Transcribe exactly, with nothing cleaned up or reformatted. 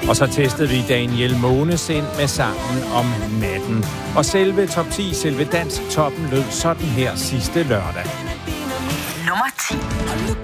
Og så testede vi Daniel Månesind med sangen Om natten. Og selve top ti, selve dansk toppen lød sådan her sidste lørdag. Nummer ti.